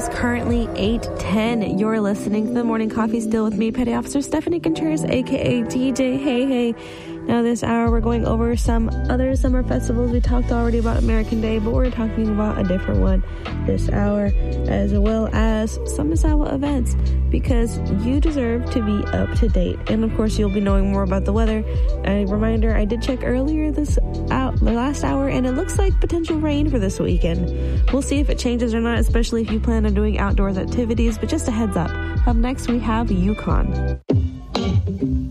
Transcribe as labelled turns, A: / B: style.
A: is currently 8:10. You're listening to The Morning Coffee Still with me, Petty Officer Stephanie Contreras, a.k.a. DJ Hey Hey. Now this hour, we're going over some other summer festivals. We talked already about American Day, but we're talking about a different one this hour, as well as some Misawa events, because you deserve to be up to date. And of course, you'll be knowing more about the weather. A reminder, I did check earlier the last hour, and it looks like potential rain for this weekend. We'll see if it changes or not, especially if you plan on doing outdoors activities, but just a heads up. Up next, we have Yukon.